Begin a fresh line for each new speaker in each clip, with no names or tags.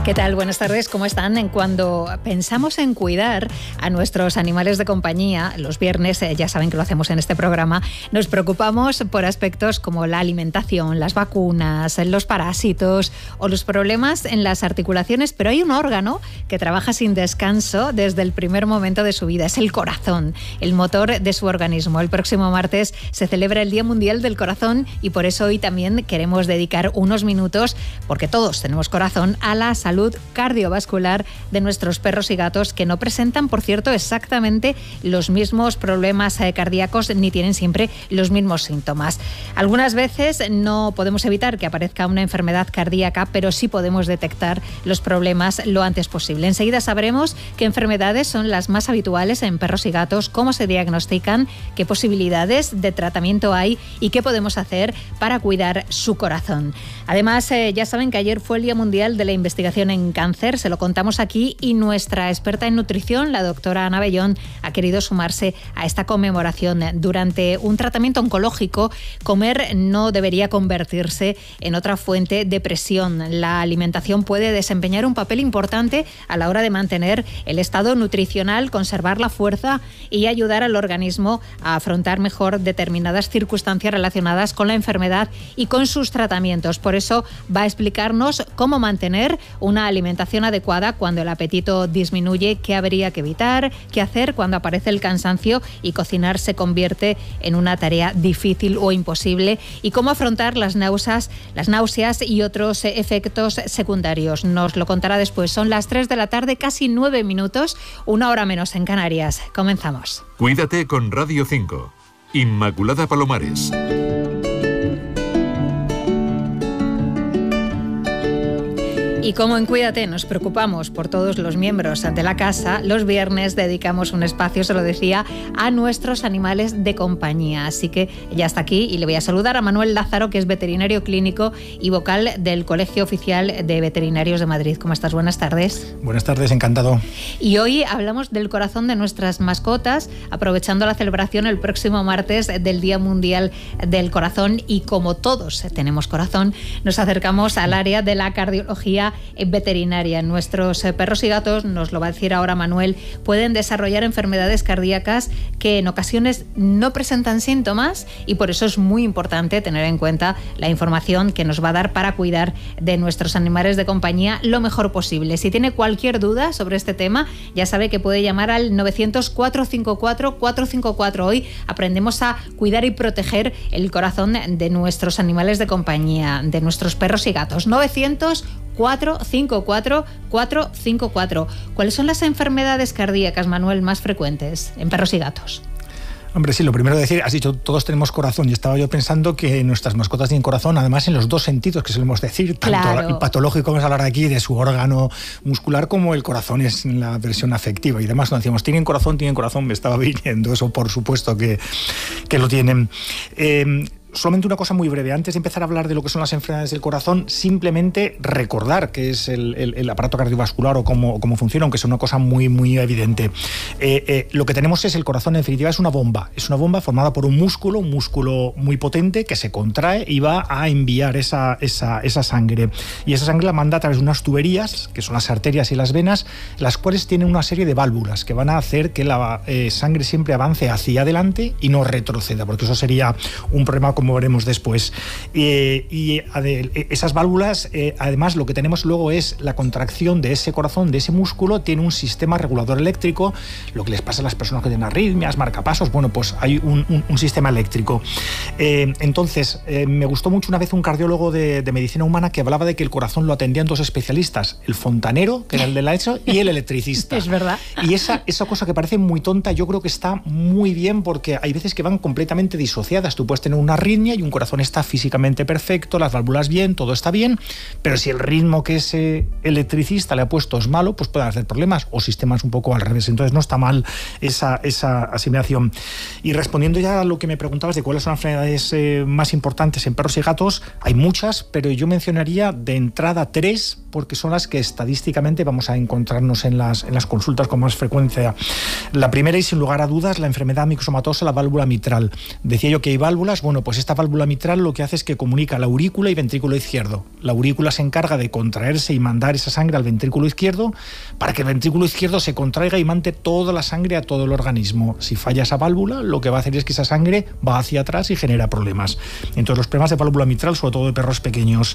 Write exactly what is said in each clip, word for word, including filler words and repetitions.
¿Qué tal? Buenas tardes, ¿cómo están? Cuando pensamos en cuidar a nuestros animales de compañía, los viernes, eh, ya saben que lo hacemos en este programa, nos preocupamos por aspectos como la alimentación, las vacunas, los parásitos o los problemas en las articulaciones, pero hay un órgano que trabaja sin descanso desde el primer momento de su vida, es el corazón, el motor de su organismo. El próximo martes se celebra el Día Mundial del Corazón y por eso hoy también queremos dedicar unos minutos, porque todos tenemos corazón, a la salud cardiovascular de nuestros perros y gatos, que no presentan, por cierto, exactamente los mismos problemas eh, cardíacos ni tienen siempre los mismos síntomas. Algunas veces no podemos evitar que aparezca una enfermedad cardíaca, pero sí podemos detectar los problemas lo antes posible. Enseguida sabremos qué enfermedades son las más habituales en perros y gatos, cómo se diagnostican, qué posibilidades de tratamiento hay y qué podemos hacer para cuidar su corazón. Además, eh, ya saben que ayer fue el Día Mundial de la Investigación en Cáncer, se lo contamos aquí, y nuestra experta en nutrición, la doctora Ana Bellón, ha querido sumarse a esta conmemoración. Durante un tratamiento oncológico, comer no debería convertirse en otra fuente de presión. La alimentación puede desempeñar un papel importante a la hora de mantener el estado nutricional, conservar la fuerza y ayudar al organismo a afrontar mejor determinadas circunstancias relacionadas con la enfermedad y con sus tratamientos. Por eso va a explicarnos cómo mantener una alimentación adecuada cuando el apetito disminuye, qué habría que evitar, qué hacer cuando aparece el cansancio y cocinar se convierte en una tarea difícil o imposible, y cómo afrontar las náuseas, las náuseas y otros efectos secundarios. Nos lo contará después. Son las tres de la tarde, casi nueve minutos, una hora menos en Canarias. Comenzamos.
Cuídate con Radio cinco. Inmaculada Palomares.
Y como en Cuídate nos preocupamos por todos los miembros de la casa, los viernes dedicamos un espacio, se lo decía, a nuestros animales de compañía. Así que ya está aquí y le voy a saludar a Manuel Lázaro, que es veterinario clínico y vocal del Colegio Oficial de Veterinarios de Madrid. ¿Cómo estás? Buenas tardes.
Buenas tardes, encantado.
Y hoy hablamos del corazón de nuestras mascotas, aprovechando la celebración el próximo martes del Día Mundial del Corazón. Y como todos tenemos corazón, nos acercamos al área de la cardiología veterinaria. Nuestros perros y gatos, nos lo va a decir ahora Manuel, pueden desarrollar enfermedades cardíacas que en ocasiones no presentan síntomas, y por eso es muy importante tener en cuenta la información que nos va a dar para cuidar de nuestros animales de compañía lo mejor posible. Si tiene cualquier duda sobre este tema, ya sabe que puede llamar al novecientos, cuatrocientos cincuenta y cuatro, cuatrocientos cincuenta y cuatro. Hoy aprendemos a cuidar y proteger el corazón de nuestros animales de compañía, de nuestros perros y gatos. novecientos, cuatrocientos cincuenta y cuatro, cuatrocientos cincuenta y cuatro. ¿Cuáles son las enfermedades cardíacas, Manuel, más frecuentes en perros y gatos?
Hombre, sí, lo primero de decir, has dicho, todos tenemos corazón, y estaba yo pensando que nuestras mascotas tienen corazón, además en los dos sentidos que solemos decir, tanto claro. El patológico, vamos a hablar aquí de su órgano muscular, como el corazón es la versión afectiva, y además cuando decíamos, tienen corazón, tienen corazón, me estaba viniendo, eso por supuesto que, que lo tienen. Eh, Solamente una cosa muy breve, antes de empezar a hablar de lo que son las enfermedades del corazón, simplemente recordar qué es el, el, el aparato cardiovascular o cómo, cómo funciona, aunque es una cosa muy, muy evidente. Eh, eh, lo que tenemos es el corazón, en definitiva, es una bomba. Es una bomba formada por un músculo, un músculo muy potente que se contrae y va a enviar esa, esa, esa sangre. Y esa sangre la manda a través de unas tuberías, que son las arterias y las venas, las cuales tienen una serie de válvulas que van a hacer que la eh, sangre siempre avance hacia adelante y no retroceda, porque eso sería un problema, como veremos después. Eh, y ade, esas válvulas, eh, además, lo que tenemos luego es la contracción de ese corazón, de ese músculo, tiene un sistema regulador eléctrico, lo que les pasa a las personas que tienen arritmias, marcapasos, bueno, pues hay un, un, un sistema eléctrico. Eh, entonces, eh, me gustó mucho una vez un cardiólogo de, de medicina humana que hablaba de que el corazón lo atendían dos especialistas, el fontanero, que era el de la ESO, y el electricista.
Es verdad.
Y esa, esa cosa que parece muy tonta, yo creo que está muy bien, porque hay veces que van completamente disociadas. Tú puedes tener una arritmia y un corazón está físicamente perfecto, las válvulas bien, todo está bien, pero si el ritmo que ese electricista le ha puesto es malo, pues pueden hacer problemas, o sistemas un poco al revés. Entonces no está mal esa, esa asimilación. Y respondiendo ya a lo que me preguntabas de cuáles son las enfermedades eh, más importantes en perros y gatos, hay muchas, pero yo mencionaría de entrada tres, porque son las que estadísticamente vamos a encontrarnos en las, en las consultas con más frecuencia. La primera, y sin lugar a dudas, la enfermedad micosomatosa, la válvula mitral. Decía yo que hay válvulas, bueno, pues pues esta válvula mitral lo que hace es que comunica la aurícula y ventrículo izquierdo. La aurícula se encarga de contraerse y mandar esa sangre al ventrículo izquierdo para que el ventrículo izquierdo se contraiga y mande toda la sangre a todo el organismo. Si falla esa válvula, lo que va a hacer es que esa sangre va hacia atrás y genera problemas. Entonces los problemas de válvula mitral, sobre todo de perros pequeños.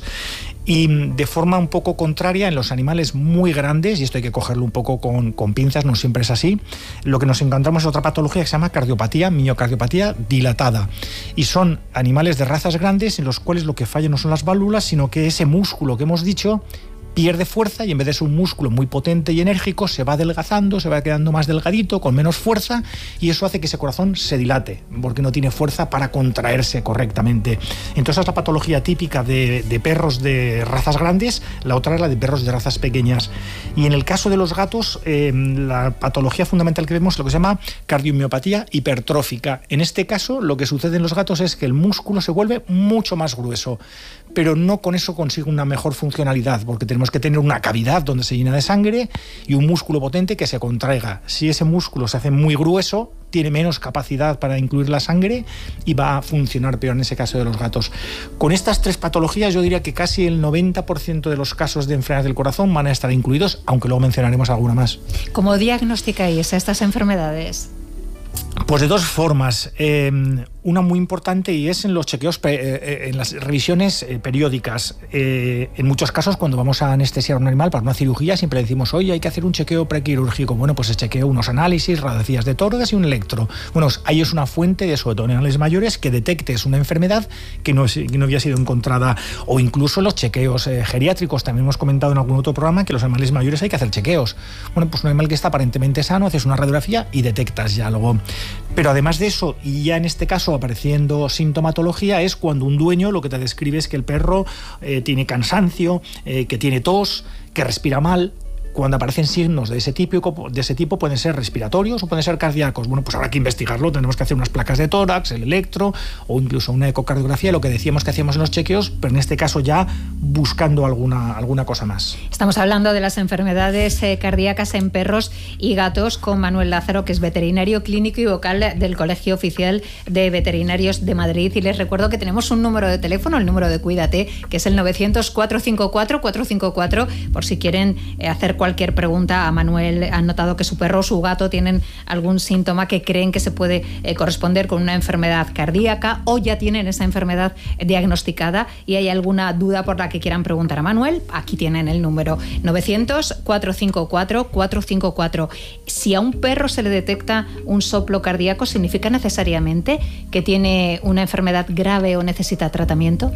Y de forma un poco contraria, en los animales muy grandes, y esto hay que cogerlo un poco con, con pinzas, no siempre es así, lo que nos encontramos es otra patología que se llama cardiopatía, miocardiopatía dilatada. Y son animales de razas grandes en los cuales lo que falla no son las válvulas, sino que ese músculo que hemos dicho pierde fuerza y en vez de ser un músculo muy potente y enérgico se va adelgazando, se va quedando más delgadito, con menos fuerza, y eso hace que ese corazón se dilate porque no tiene fuerza para contraerse correctamente. Entonces es la patología típica de, de perros de razas grandes, la otra es la de perros de razas pequeñas. Y en el caso de los gatos, eh, la patología fundamental que vemos es lo que se llama cardiomiopatía hipertrófica. En este caso lo que sucede en los gatos es que el músculo se vuelve mucho más grueso, pero no con eso consigue una mejor funcionalidad, porque tenemos que tener una cavidad donde se llena de sangre y un músculo potente que se contraiga. Si ese músculo se hace muy grueso, tiene menos capacidad para incluir la sangre y va a funcionar peor en ese caso de los gatos. Con estas tres patologías yo diría que casi el noventa por ciento de los casos de enfermedades del corazón van a estar incluidos, aunque luego mencionaremos alguna más.
¿Cómo diagnosticáis estas enfermedades?
Pues de dos formas. Eh, una muy importante y es en los chequeos, eh, en las revisiones eh, periódicas. Eh, en muchos casos, cuando vamos a anestesiar a un animal para una cirugía, siempre decimos, oye, hay que hacer un chequeo prequirúrgico. Bueno, pues se chequea unos análisis, radiografías de tórax y un electro. Bueno, ahí es una fuente de, sobre todo en animales mayores, que detectes una enfermedad que no, que no había sido encontrada. O incluso los chequeos eh, geriátricos. También hemos comentado en algún otro programa que los animales mayores hay que hacer chequeos. Bueno, pues un animal que está aparentemente sano, haces una radiografía y detectas ya algo. Pero además de eso, y ya en este caso apareciendo sintomatología, es cuando un dueño lo que te describe es que el perro eh, tiene cansancio, eh, que tiene tos, que respira mal. Cuando aparecen signos de ese tipo, de ese tipo pueden ser respiratorios o pueden ser cardíacos. Bueno, pues habrá que investigarlo, tenemos que hacer unas placas de tórax, el electro o incluso una ecocardiografía, lo que decíamos que hacíamos en los chequeos, pero en este caso ya buscando alguna, alguna cosa más.
Estamos hablando de las enfermedades eh, cardíacas en perros y gatos con Manuel Lázaro, que es veterinario clínico y vocal del Colegio Oficial de Veterinarios de Madrid. Y les recuerdo que tenemos un número de teléfono, el número de Cuídate, que es el novecientos, cuatrocientos cincuenta y cuatro, cuatrocientos cincuenta y cuatro, por si quieren eh, hacer cualquier pregunta a Manuel. Han notado que su perro o su gato tienen algún síntoma que creen que se puede eh, corresponder con una enfermedad cardíaca o ya tienen esa enfermedad diagnosticada y hay alguna duda por la que quieran preguntar a Manuel. Aquí tienen el número novecientos, cuatrocientos cincuenta y cuatro, cuatrocientos cincuenta y cuatro. Si a un perro se le detecta un soplo cardíaco, ¿significa necesariamente que tiene una enfermedad grave o necesita tratamiento?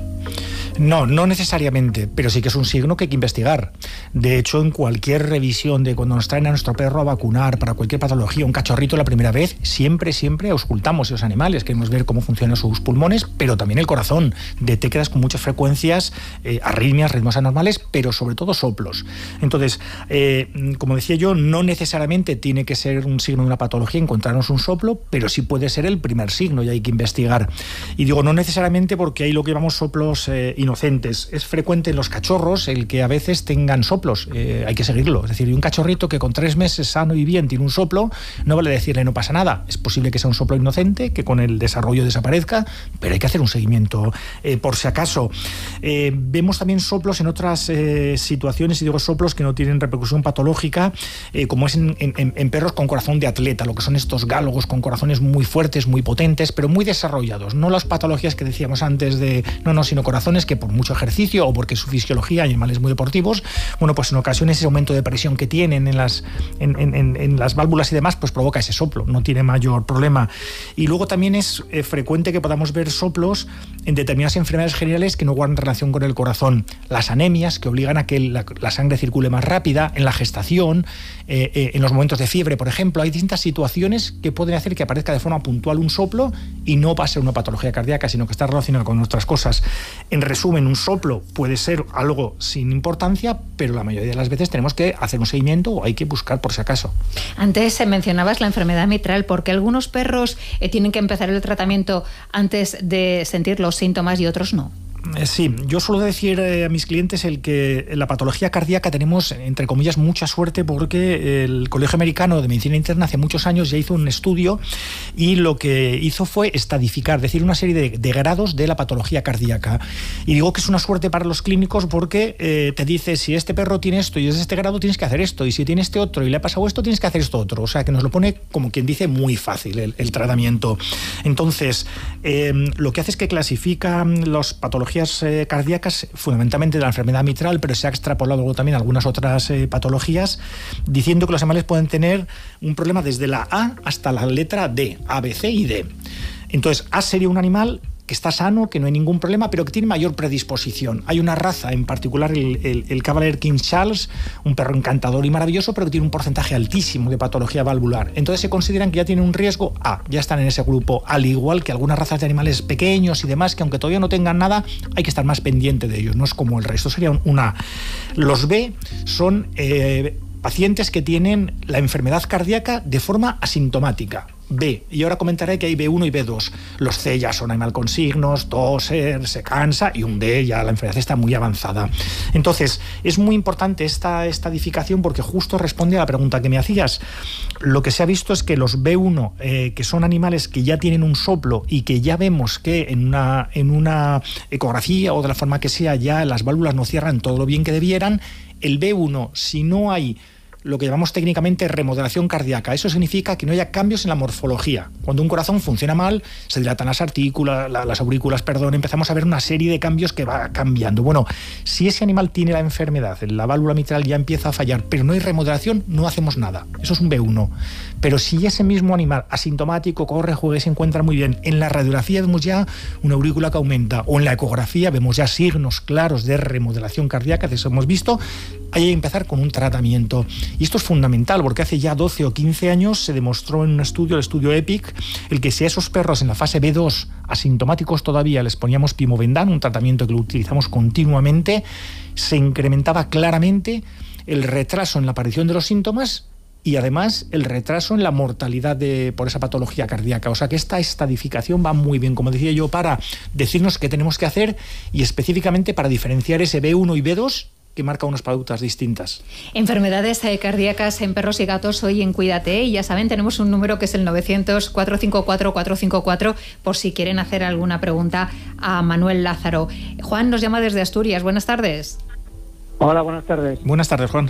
No, no necesariamente, pero sí que es un signo que hay que investigar. De hecho, en cualquier revisión de cuando nos traen a nuestro perro a vacunar para cualquier patología, un cachorrito la primera vez, siempre, siempre auscultamos esos animales. Queremos ver cómo funcionan sus pulmones, pero también el corazón. Detectas con muchas frecuencias eh, arritmias, ritmos anormales, pero sobre todo soplos. Entonces, eh, como decía yo, no necesariamente tiene que ser un signo de una patología encontrarnos un soplo, pero sí puede ser el primer signo y hay que investigar. Y digo, no necesariamente porque hay lo que llamamos soplos eh, inocentes. Es frecuente en los cachorros el que a veces tengan soplos, eh, hay que seguirlo. Es decir, un cachorrito que con tres meses sano y bien tiene un soplo, no vale decirle no pasa nada. Es posible que sea un soplo inocente, que con el desarrollo desaparezca, pero hay que hacer un seguimiento eh, por si acaso. Eh, vemos también soplos en otras eh, situaciones, y digo soplos que no tienen repercusión patológica, eh, como es en, en, en perros con corazón de atleta, lo que son estos gálogos con corazones muy fuertes, muy potentes, pero muy desarrollados. No las patologías que decíamos antes de, no, no, sino corazones que por mucho ejercicio o porque su fisiología, hay animales muy deportivos, bueno, pues en ocasiones ese aumento de presión que tienen en las, en, en, en las válvulas y demás, pues provoca ese soplo, no tiene mayor problema. Y luego también es eh, frecuente que podamos ver soplos en determinadas enfermedades generales que no guardan relación con el corazón. Las anemias, que obligan a que la, la sangre circule más rápida, en la gestación, eh, eh, en los momentos de fiebre, por ejemplo. Hay distintas situaciones que pueden hacer que aparezca de forma puntual un soplo y no va a ser una patología cardíaca, sino que está relacionado con otras cosas. En resumen, un soplo puede ser algo sin importancia, pero la mayoría de las veces tenemos que hacer un seguimiento o hay que buscar por si acaso.
Antes mencionabas la enfermedad mitral, porque algunos perros eh, tienen que empezar el tratamiento antes de sentir los síntomas y otros no.
Sí, yo suelo decir a mis clientes el que en la patología cardíaca tenemos, entre comillas, mucha suerte, porque el Colegio Americano de Medicina Interna hace muchos años ya hizo un estudio y lo que hizo fue estadificar, es decir, una serie de, de grados de la patología cardíaca. Y digo que es una suerte para los clínicos porque eh, te dice, si este perro tiene esto y es de este grado, tienes que hacer esto, y si tiene este otro y le ha pasado esto, tienes que hacer esto otro. O sea, que nos lo pone, como quien dice, muy fácil el, el tratamiento. Entonces, eh, lo que hace es que clasifica las patologías Eh, cardíacas, fundamentalmente de la enfermedad mitral, pero se ha extrapolado luego también algunas otras eh, patologías, diciendo que los animales pueden tener un problema desde la A hasta la letra D, A, B, C y D. Entonces, A sería un animal que está sano, que no hay ningún problema, pero que tiene mayor predisposición. Hay una raza, en particular el, el, el Cavalier King Charles, un perro encantador y maravilloso, pero que tiene un porcentaje altísimo de patología valvular. Entonces se consideran que ya tienen un riesgo A, ya están en ese grupo, al igual que algunas razas de animales pequeños y demás, que aunque todavía no tengan nada, hay que estar más pendiente de ellos, no es como el resto, sería un A. Los B son eh, pacientes que tienen la enfermedad cardíaca de forma asintomática. B, y ahora comentaré que hay B uno y B dos. Los C ya son animal con signos, toser, se cansa, y un D ya la enfermedad está muy avanzada. Entonces, es muy importante esta estadificación porque justo responde a la pregunta que me hacías. Lo que se ha visto es que los B uno, eh, que son animales que ya tienen un soplo y que ya vemos que en una, en una ecografía o de la forma que sea ya las válvulas no cierran todo lo bien que debieran, el B uno, si no hay lo que llamamos técnicamente remodelación cardíaca. Eso significa que no haya cambios en la morfología. Cuando un corazón funciona mal, se dilatan las artículas, las aurículas, perdón, empezamos a ver una serie de cambios que va cambiando. Bueno, si ese animal tiene la enfermedad, la válvula mitral ya empieza a fallar, pero no hay remodelación, no hacemos nada. Eso es un B uno. Pero si ese mismo animal asintomático corre, juega y se encuentra muy bien, en la radiografía vemos ya una aurícula que aumenta, o en la ecografía vemos ya signos claros de remodelación cardíaca, de eso hemos visto, hay que empezar con un tratamiento. Y esto es fundamental porque hace ya doce o quince años se demostró en un estudio, el estudio EPIC, el que si a esos perros en la fase B dos, asintomáticos todavía, les poníamos Pimovendan, un tratamiento que lo utilizamos continuamente, se incrementaba claramente el retraso en la aparición de los síntomas y además el retraso en la mortalidad de, por esa patología cardíaca. O sea que esta estadificación va muy bien, como decía yo, para decirnos qué tenemos que hacer y específicamente para diferenciar ese B uno y B dos que marca unas pautas distintas.
Enfermedades eh, cardíacas en perros y gatos hoy en Cuídate, y ya saben, tenemos un número que es el novecientos, cuatrocientos cincuenta y cuatro, cuatrocientos cincuenta y cuatro por si quieren hacer alguna pregunta a Manuel Lázaro. Juan nos llama desde Asturias. Buenas tardes.
Hola, buenas tardes.
Buenas tardes, Juan.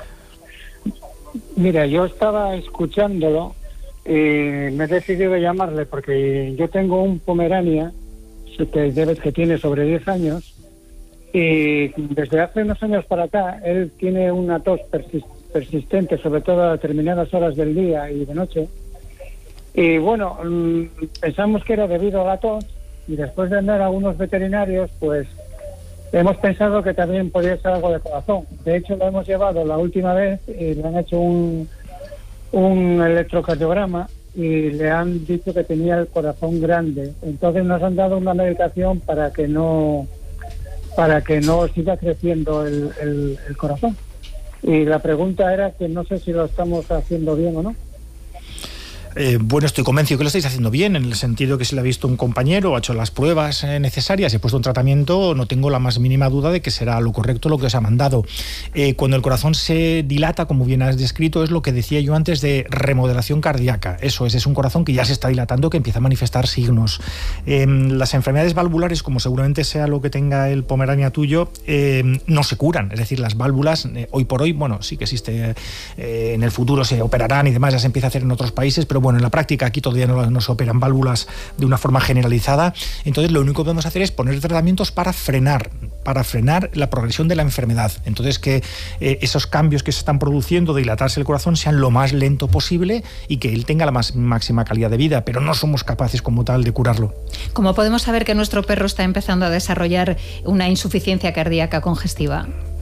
Mira, yo estaba escuchándolo y me he decidido llamarle porque yo tengo un Pomerania que, que tiene sobre diez años. Y desde hace unos años para acá, él tiene una tos persistente, sobre todo a determinadas horas del día y de noche. Y bueno, pensamos que era debido a la tos, y después de andar a unos veterinarios, pues hemos pensado que también podría ser algo de corazón. De hecho, lo hemos llevado la última vez y le han hecho un, un electrocardiograma y le han dicho que tenía el corazón grande. Entonces nos han dado una medicación para que no... para que no siga creciendo el, el, el corazón. Y la pregunta era que no sé si lo estamos haciendo bien o no.
Eh, bueno, estoy convencido que lo estáis haciendo bien, en el sentido que si le ha visto un compañero, ha hecho las pruebas eh, necesarias y ha puesto un tratamiento, no tengo la más mínima duda de que será lo correcto lo que os ha mandado. Eh, cuando el corazón se dilata, como bien has descrito, es lo que decía yo antes de remodelación cardíaca. Eso es, es un corazón que ya se está dilatando, que empieza a manifestar signos. Eh, las enfermedades valvulares, como seguramente sea lo que tenga el Pomerania tuyo, eh, no se curan. Es decir, las válvulas, eh, hoy por hoy, bueno, sí que existe, eh, en el futuro se operarán y demás, ya se empieza a hacer en otros países, pero bueno, en la práctica aquí todavía no, no se operan válvulas de una forma generalizada. Entonces lo único que podemos hacer es poner tratamientos para frenar, para frenar la progresión de la enfermedad. Entonces que eh, esos cambios que se están produciendo de dilatarse el corazón sean lo más lento posible y que él tenga la más, máxima calidad de vida, pero no somos capaces como tal de curarlo.
¿Cómo podemos saber que nuestro perro está empezando a desarrollar una insuficiencia cardíaca congestiva?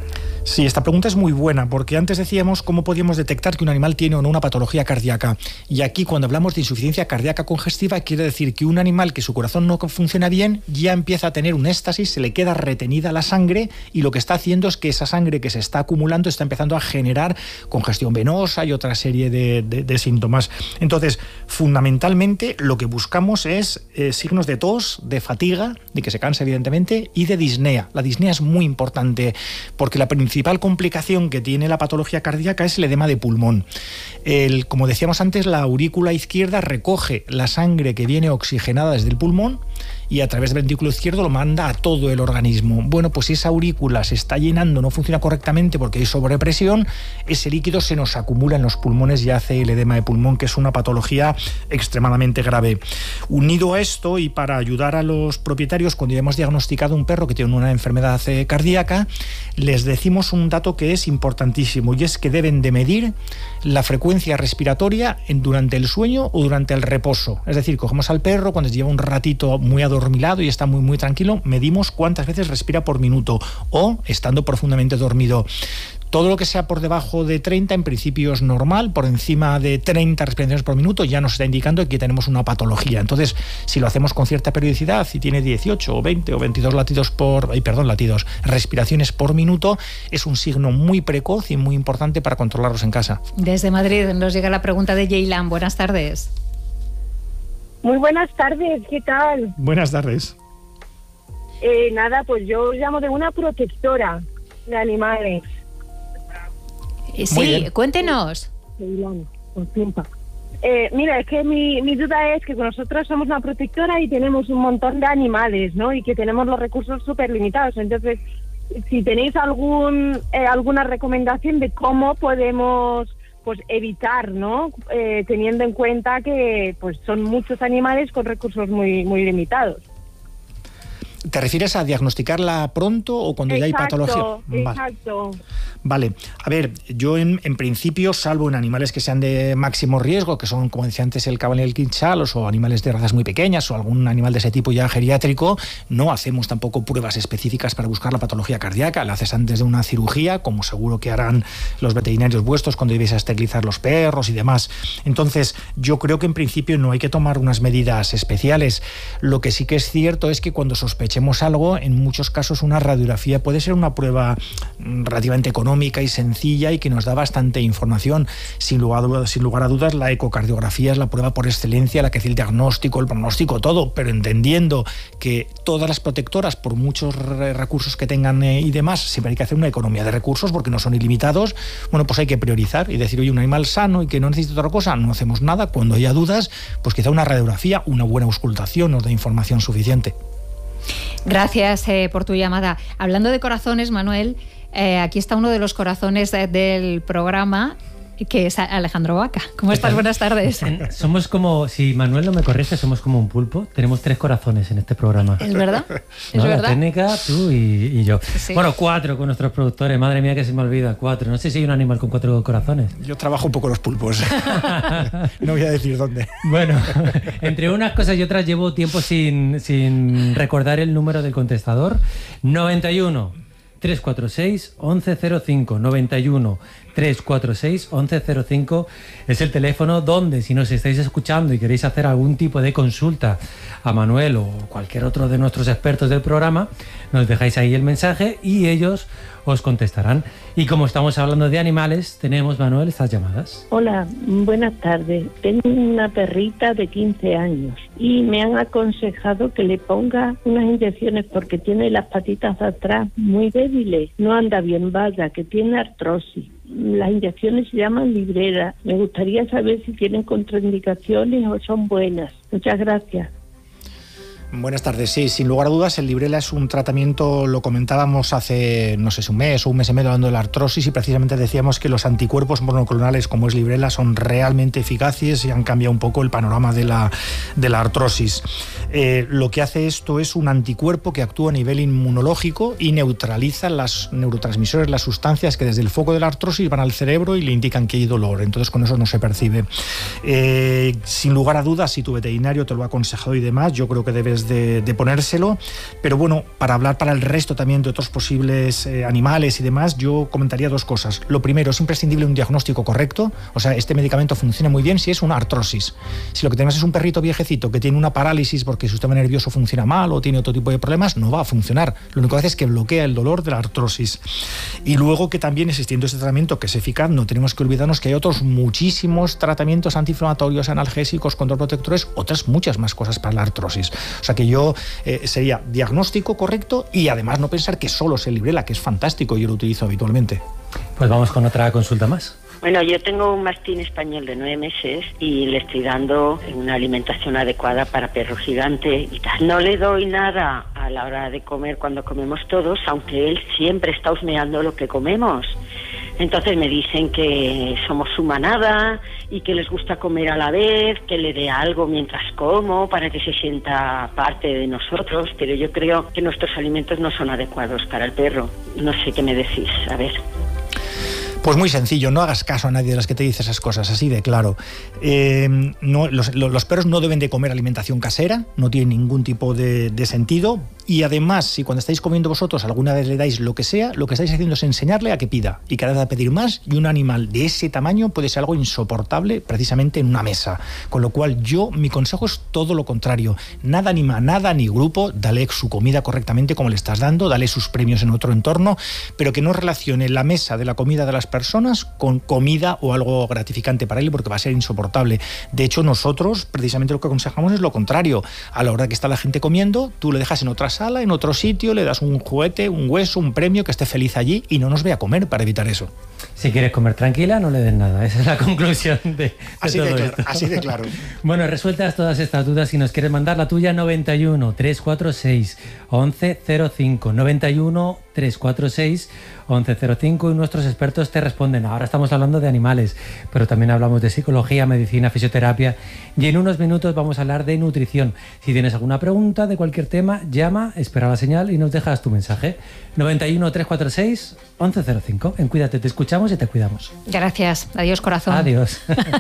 Sí, esta pregunta es muy buena, porque antes decíamos cómo podíamos detectar que un animal tiene o no una patología cardíaca. Y aquí, cuando hablamos de insuficiencia cardíaca congestiva, quiere decir que un animal que su corazón no funciona bien ya empieza a tener un éxtasis, se le queda retenida la sangre y lo que está haciendo es que esa sangre que se está acumulando está empezando a generar congestión venosa y otra serie de, de, de síntomas. Entonces, fundamentalmente, lo que buscamos es eh, signos de tos, de fatiga, de que se cansa evidentemente, y de disnea. La disnea es muy importante porque la principal La principal complicación que tiene la patología cardíaca es el edema de pulmón. El, como decíamos antes, la aurícula izquierda recoge la sangre que viene oxigenada desde el pulmón y a través del ventrículo izquierdo lo manda a todo el organismo. Bueno, pues si esa aurícula se está llenando, no funciona correctamente porque hay sobrepresión, ese líquido se nos acumula en los pulmones y hace el edema de pulmón, que es una patología extremadamente grave. Unido a esto, y para ayudar a los propietarios, cuando ya hemos diagnosticado un perro que tiene una enfermedad cardíaca, les decimos un dato que es importantísimo, y es que deben de medir la frecuencia respiratoria en, durante el sueño o durante el reposo. Es decir, cogemos al perro cuando lleva un ratito muy adormilado y está muy muy tranquilo, medimos cuántas veces respira por minuto, o estando profundamente dormido. Todo lo que sea por debajo de treinta en principio es normal, por encima de treinta respiraciones por minuto ya nos está indicando que tenemos una patología. Entonces, si lo hacemos con cierta periodicidad y tiene dieciocho o veinte o veintidós latidos por, ay, perdón, latidos, respiraciones por minuto, es un signo muy precoz y muy importante para controlarlos en casa.
Desde Madrid nos llega la pregunta de Yeilan. Buenas tardes.
Muy buenas tardes, ¿qué tal?
Buenas tardes.
Eh, nada, pues yo llamo de una protectora de animales.
Sí, cuéntenos.
Eh, mira, es que mi, mi duda es que nosotros somos una protectora y tenemos un montón de animales, ¿no? Y que tenemos los recursos súper limitados. Entonces, si tenéis algún eh, alguna recomendación de cómo podemos pues evitar, ¿no? Eh, teniendo en cuenta que pues son muchos animales con recursos muy muy limitados.
¿Te refieres a diagnosticarla pronto o cuando
exacto,
ya hay patología?
Exacto.
Vale, a ver, yo en, en principio, salvo en animales que sean de máximo riesgo, que son, como decía antes, el caballo y el quinchalos, o animales de razas muy pequeñas, o algún animal de ese tipo ya geriátrico, no hacemos tampoco pruebas específicas para buscar la patología cardíaca. La haces antes de una cirugía, como seguro que harán los veterinarios vuestros cuando ibais a esterilizar los perros y demás. Entonces, yo creo que en principio no hay que tomar unas medidas especiales. Lo que sí que es cierto es que cuando sospechamos algo, en muchos casos una radiografía puede ser una prueba relativamente económica y sencilla y que nos da bastante información. Sin lugar a dudas, sin lugar a dudas, la ecocardiografía es la prueba por excelencia, la que hace el diagnóstico, el pronóstico, todo, pero entendiendo que todas las protectoras, por muchos recursos que tengan eh, y demás, siempre hay que hacer una economía de recursos porque no son ilimitados. Bueno, pues hay que priorizar y decir, oye, un animal sano y que no necesita otra cosa, no hacemos nada. Cuando haya dudas, pues quizá una radiografía, una buena auscultación nos da información suficiente.
Gracias eh, por tu llamada. Hablando de corazones, Manuel, eh, aquí está uno de los corazones de, del programa, que es Alejandro Vaca. ¿Cómo estás? Buenas tardes.
Somos como, si Manuel no me corrige, somos como un pulpo. Tenemos tres corazones en este programa.
¿Es verdad? ¿Es
¿No?
verdad?
La técnica, tú y, y yo.
Sí.
Bueno, cuatro con nuestros productores. Madre mía, que se me olvida. Cuatro. No sé si hay un animal con cuatro corazones.
Yo trabajo un poco los pulpos. No voy a decir dónde.
Bueno, entre unas cosas y otras llevo tiempo sin, sin recordar el número del contestador. noventa y uno, trescientos cuarenta y seis, once cero cinco. noventa y uno, trescientos cuarenta y seis, once cero cinco es el teléfono donde, si nos estáis escuchando y queréis hacer algún tipo de consulta a Manuel o cualquier otro de nuestros expertos del programa, nos dejáis ahí el mensaje y ellos os contestarán. Y como estamos hablando de animales, tenemos, Manuel, estas llamadas.
Hola, buenas tardes. Tengo una perrita de quince años y me han aconsejado que le ponga unas inyecciones porque tiene las patitas de atrás muy débiles, no anda bien, vaya, que tiene artrosis. Las inyecciones se llaman Librela. Me gustaría saber si tienen contraindicaciones o son buenas. Muchas gracias.
Buenas tardes. Sí, sin lugar a dudas, el Librela es un tratamiento, lo comentábamos hace, no sé si un mes o un mes y medio hablando de la artrosis, y precisamente decíamos que los anticuerpos monoclonales como es Librela son realmente eficaces y han cambiado un poco el panorama de la, de la artrosis. Eh, lo que hace esto es un anticuerpo que actúa a nivel inmunológico y neutraliza las neurotransmisores, las sustancias que desde el foco de la artrosis van al cerebro y le indican que hay dolor. Entonces con eso no se percibe. Eh, sin lugar a dudas, si tu veterinario te lo ha aconsejado y demás, yo creo que debes después de, de ponérselo. Pero bueno, para hablar para el resto también de otros posibles eh, animales y demás, yo comentaría dos cosas. Lo primero, es imprescindible un diagnóstico correcto. O sea, este medicamento funciona muy bien si es una artrosis. Si lo que tenemos es un perrito viejecito que tiene una parálisis porque su sistema nervioso funciona mal o tiene otro tipo de problemas, no va a funcionar. Lo único que hace es que bloquea el dolor de la artrosis. Y luego que también, existiendo este tratamiento que es eficaz, no tenemos que olvidarnos que hay otros muchísimos tratamientos antiinflamatorios, analgésicos, controprotectores, otras muchas más cosas para la artrosis. O sea que yo eh, sería diagnóstico correcto y además no pensar que solo es el Librela, que es fantástico, yo lo utilizo habitualmente.
Pues vamos con otra consulta más.
Bueno, yo tengo un mastín español de nueve meses y le estoy dando una alimentación adecuada para perro gigante y tal. No le doy nada a la hora de comer cuando comemos todos, aunque él siempre está husmeando lo que comemos. Entonces me dicen que somos su manada y que les gusta comer a la vez, que le dé algo mientras como para que se sienta parte de nosotros, pero yo creo que nuestros alimentos no son adecuados para el perro. No sé qué me decís, a ver.
Pues muy sencillo, no hagas caso a nadie de las que te dice esas cosas, así de claro. Eh, no, los, los perros no deben de comer alimentación casera, no tiene ningún tipo de, de sentido. Y además, si cuando estáis comiendo vosotros alguna vez le dais lo que sea, lo que estáis haciendo es enseñarle a que pida y cada vez a pedir más, y un animal de ese tamaño puede ser algo insoportable precisamente en una mesa. Con lo cual yo, mi consejo es todo lo contrario. Nada ni manada ni grupo, dale su comida correctamente como le estás dando, dale sus premios en otro entorno, pero que no relacione la mesa de la comida de las personas con comida o algo gratificante para él, porque va a ser insoportable. De hecho, nosotros precisamente lo que aconsejamos es lo contrario. A la hora que está la gente comiendo, tú le dejas en otra sala, en otro sitio, le das un juguete, un hueso, un premio, que esté feliz allí y no nos vea comer para evitar eso.
Si quieres comer tranquila, no le des nada. Esa es la conclusión de, de
así
todo
de claro,
esto.
Así de claro.
Bueno, resueltas todas estas dudas, si nos quieres mandar la tuya, noventa y uno, trescientos cuarenta y seis, once cero cinco, noventa y uno, trescientos cuarenta y seis, once cero cinco, y nuestros expertos te responden. Ahora estamos hablando de animales, pero también hablamos de psicología, medicina, fisioterapia, y en unos minutos vamos a hablar de nutrición. Si tienes alguna pregunta de cualquier tema, llama, espera la señal y nos dejas tu mensaje. noventa y uno, trescientos cuarenta y seis, once cero cinco. En Cuídate, te escuchamos y te cuidamos.
Gracias. Adiós, corazón.
Adiós.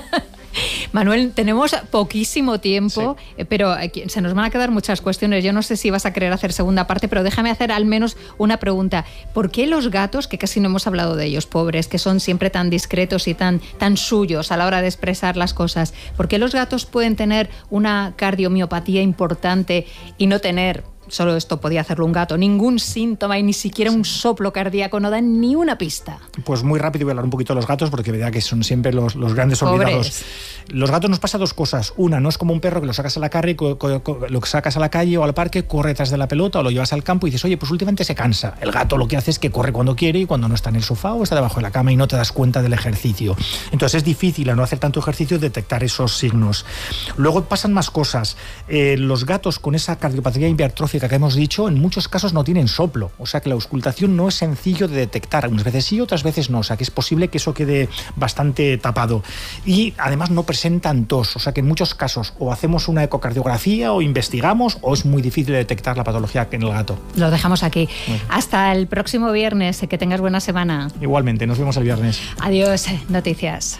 Manuel, tenemos poquísimo tiempo,
sí.
pero se nos van a quedar muchas cuestiones. Yo no sé si vas a querer hacer segunda parte, pero déjame hacer al menos una pregunta. ¿Por qué los gatos, que casi no hemos hablado de ellos, pobres, que son siempre tan discretos y tan, tan suyos a la hora de expresar las cosas, por qué los gatos pueden tener una cardiomiopatía importante y no tener, solo esto podía hacerlo un gato, ningún síntoma y ni siquiera un soplo cardíaco, no dan ni una pista?
Pues muy rápido voy a hablar un poquito de los gatos, porque verá que son siempre los, los grandes
Pobres.
olvidados. Los gatos nos pasa dos cosas. Una, no es como un perro que lo sacas a la calle, lo sacas a la calle o al parque, corre detrás de la pelota o lo llevas al campo y dices, oye, pues últimamente se cansa. El gato lo que hace es que corre cuando quiere y cuando no está en el sofá o está debajo de la cama y no te das cuenta del ejercicio. Entonces es difícil, al no hacer tanto ejercicio, detectar esos signos. Luego pasan más cosas. Eh, los gatos con esa cardiopatía hipertrófica que hemos dicho, en muchos casos no tienen soplo. O sea que la auscultación no es sencillo de detectar. Unas veces sí, otras veces no. O sea que es posible que eso quede bastante tapado. Y además no presentan tos. O sea que en muchos casos o hacemos una ecocardiografía o investigamos, o es muy difícil detectar la patología en el gato.
Lo dejamos aquí. Bueno. Hasta el próximo viernes. Que tengas buena semana.
Igualmente, nos vemos el viernes.
Adiós. Noticias.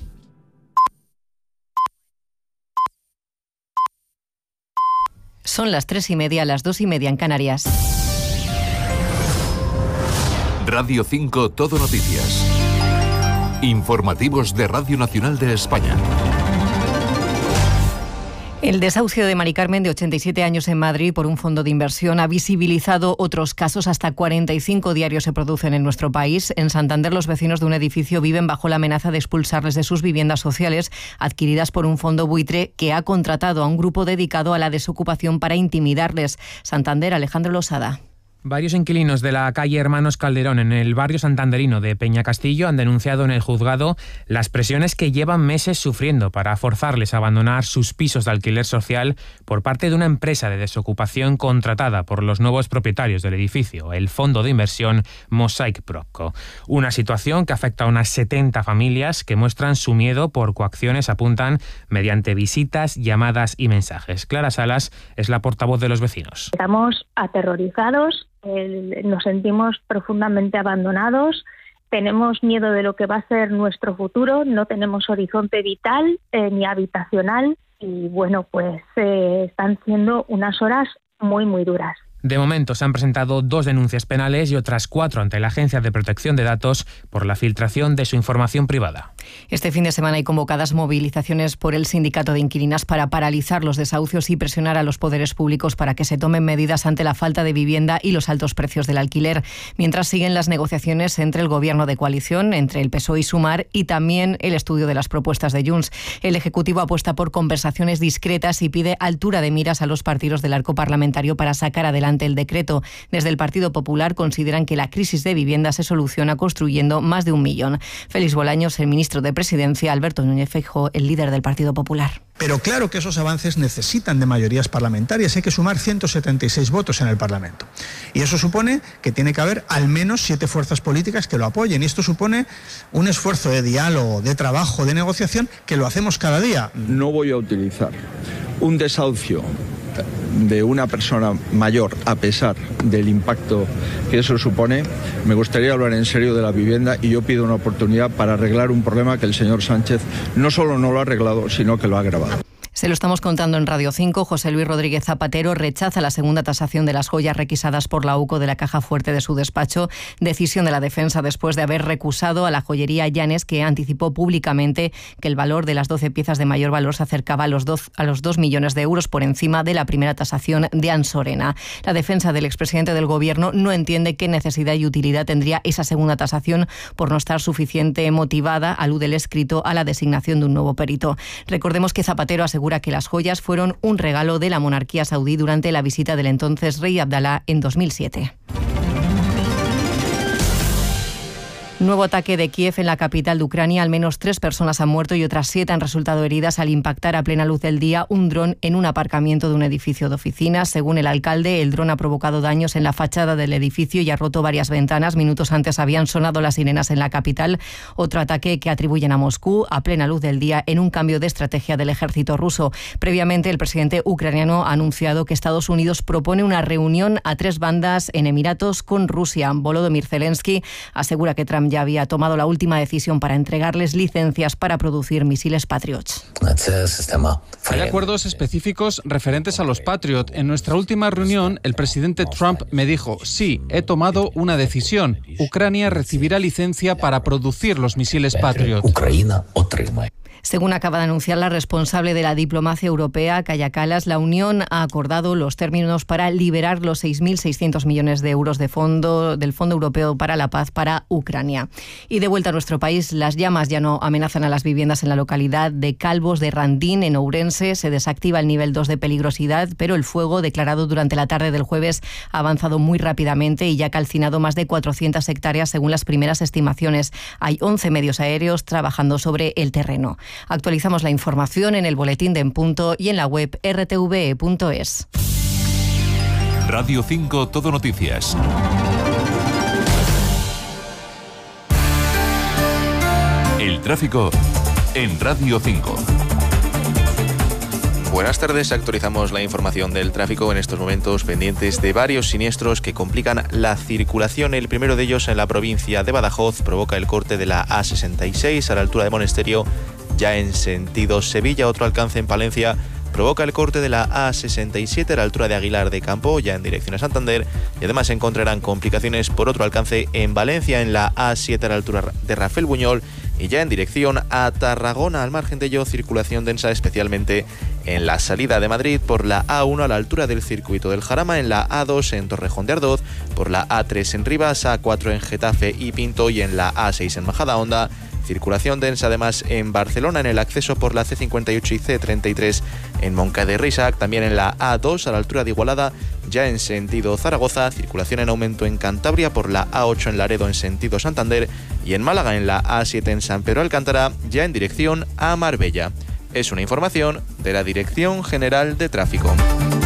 Son las tres y media, las dos y media en Canarias.
Radio cinco Todo Noticias. Informativos de Radio Nacional de España.
El desahucio de Mari Carmen, de ochenta y siete años, en Madrid por un fondo de inversión ha visibilizado otros casos. Hasta cuarenta y cinco diarios se producen en nuestro país. En Santander, los vecinos de un edificio viven bajo la amenaza de expulsarles de sus viviendas sociales adquiridas por un fondo buitre que ha contratado a un grupo dedicado a la desocupación para intimidarles. Santander, Alejandro Losada.
Varios inquilinos de la calle Hermanos Calderón, en el barrio santanderino de Peñacastillo, han denunciado en el juzgado las presiones que llevan meses sufriendo para forzarles a abandonar sus pisos de alquiler social por parte de una empresa de desocupación contratada por los nuevos propietarios del edificio, el fondo de inversión Mosaic Propco. Una situación que afecta a unas setenta familias que muestran su miedo por coacciones, apuntan, mediante visitas, llamadas y mensajes. Clara Salas es la portavoz de los vecinos.
Estamos aterrorizados. Eh, nos sentimos profundamente abandonados, tenemos miedo de lo que va a ser nuestro futuro, no tenemos horizonte vital eh, ni habitacional, y bueno, pues eh, están siendo unas horas muy, muy duras.
De momento se han presentado dos denuncias penales y otras cuatro ante la Agencia de Protección de Datos por la filtración de su información privada.
Este fin de semana hay convocadas movilizaciones por el Sindicato de Inquilinas para paralizar los desahucios y presionar a los poderes públicos para que se tomen medidas ante la falta de vivienda y los altos precios del alquiler, mientras siguen las negociaciones entre el Gobierno de coalición, entre el P S O E y Sumar, y también el estudio de las propuestas de Junts. El Ejecutivo apuesta por conversaciones discretas y pide altura de miras a los partidos del arco parlamentario para sacar adelante el decreto. Desde el Partido Popular consideran que la crisis de vivienda se soluciona construyendo más de un millón. Félix Bolaños, el ministro de Presidencia, Alberto Núñez Feijóo, el líder del Partido Popular.
Pero claro que esos avances necesitan de mayorías parlamentarias. Hay que sumar ciento setenta y seis votos en el Parlamento. Y eso supone que tiene que haber al menos siete fuerzas políticas que lo apoyen. Y esto supone un esfuerzo de diálogo, de trabajo, de negociación, que lo hacemos cada día.
No voy a utilizar un desahucio de una persona mayor, a pesar del impacto que eso supone. Me gustaría hablar en serio de la vivienda y yo pido una oportunidad para arreglar un problema que el señor Sánchez no solo no lo ha arreglado, sino que lo ha agravado.
Se lo estamos contando en Radio cinco. José Luis Rodríguez Zapatero rechaza la segunda tasación de las joyas requisadas por la UCO de la caja fuerte de su despacho, decisión de la defensa después de haber recusado a la joyería Llanes, que anticipó públicamente que el valor de las doce piezas de mayor valor se acercaba a los, dos, a los dos millones de euros por encima de la primera tasación de Ansorena. La defensa del expresidente del Gobierno no entiende qué necesidad y utilidad tendría esa segunda tasación por no estar suficiente motivada, alude el escrito a la designación de un nuevo perito. Recordemos que Zapatero asegura que las joyas fueron un regalo de la monarquía saudí durante la visita del entonces rey Abdalá en dos mil siete. Nuevo ataque de Kiev en la capital de Ucrania. Al menos tres personas han muerto y otras siete han resultado heridas al impactar a plena luz del día un dron en un aparcamiento de un edificio de oficinas. Según el alcalde, el dron ha provocado daños en la fachada del edificio y ha roto varias ventanas. Minutos antes habían sonado las sirenas en la capital. Otro ataque que atribuyen a Moscú a plena luz del día en un cambio de estrategia del ejército ruso. Previamente, el presidente ucraniano ha anunciado que Estados Unidos propone una reunión a tres bandas en Emiratos con Rusia. Volodymyr Zelensky asegura que Trump ya había tomado la última decisión para entregarles licencias para producir misiles Patriot.
Hay acuerdos específicos referentes a los Patriot. En nuestra última reunión, el presidente Trump me dijo, sí, he tomado una decisión. Ucrania recibirá licencia para producir los misiles Patriot.
Según acaba de anunciar la responsable de la diplomacia europea, Kaja Kallas, la Unión ha acordado los términos para liberar los seis mil seiscientos millones de euros de fondo, del Fondo Europeo para la Paz para Ucrania. Y de vuelta a nuestro país, las llamas ya no amenazan a las viviendas en la localidad de Calvos de Randín, en Ourense. Se desactiva el nivel dos de peligrosidad, pero el fuego, declarado durante la tarde del jueves, ha avanzado muy rápidamente y ya ha calcinado más de cuatrocientas hectáreas según las primeras estimaciones. Hay once medios aéreos trabajando sobre el terreno. Actualizamos la información en el boletín de En Punto y en la web erre te ve punto es.
Radio cinco Todo Noticias. El tráfico en Radio cinco.
Buenas tardes, actualizamos la información del tráfico en estos momentos pendientes de varios siniestros que complican la circulación. El primero de ellos en la provincia de Badajoz provoca el corte de la A sesenta y seis a la altura de Monesterio, ya en sentido Sevilla. Otro alcance en Palencia provoca el corte de la A sesenta y siete a la altura de Aguilar de Campo, ya en dirección a Santander, y además se encontrarán complicaciones por otro alcance en Valencia, en la A siete a la altura de Rafael Buñol, y ya en dirección a Tarragona. Al margen de ello, circulación densa especialmente en la salida de Madrid por la A uno a la altura del circuito del Jarama, en la A dos en Torrejón de Ardoz, por la A tres en Rivas, A cuatro en Getafe y Pinto, y en la A seis en Majadahonda. Circulación densa además en Barcelona en el acceso por la C cincuenta y ocho y C treinta y tres en Moncada y Reixac, también en la A dos a la altura de Igualada, ya en sentido Zaragoza. Circulación en aumento en Cantabria por la A ocho en Laredo en sentido Santander, y en Málaga en la A siete en San Pedro Alcántara, ya en dirección a Marbella. Es una información de la Dirección General de Tráfico.